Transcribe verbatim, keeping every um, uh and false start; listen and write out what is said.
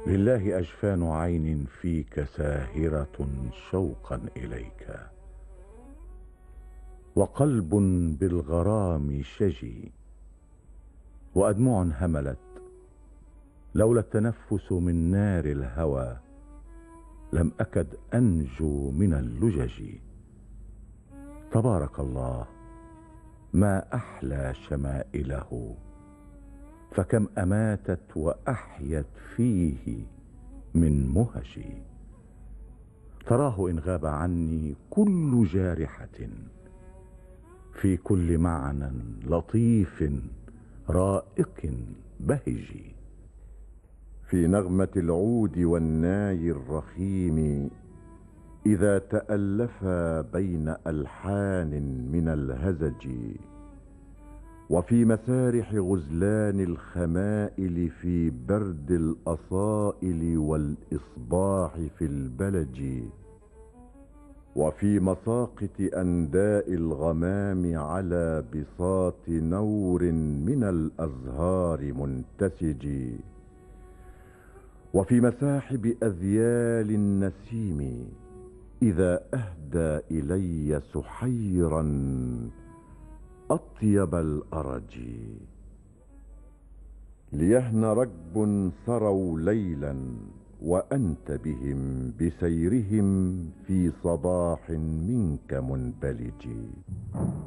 لله أجفان عين فيك ساهرة شوقا إليك، وقلب بالغرام شجي، وأدمع هملت لولا التنفس من نار الهوى لم أكد أنجو من اللجج. تبارك الله ما أحلى شمائله، فكم أماتت وأحيت فيه من مهج. تراه إن غاب عني كل جارحة في كل معنى لطيف رائق بهج. في نغمة العود والناي الرخيم إذا تألفا بين ألحان من الهزج، وفي مسارح غزلان الخمائل في برد الأصائل والإصباح في البلج، وفي مساقط أنداء الغمام على بساط نور من الأزهار منتسج، وفي مساحب أذيال النسيم إذا أهدى إلي سحيرا أطيب الأرج. ليهن ركب سروا ليلا وأنت بهم بسيرهم في صباح منك منبلج.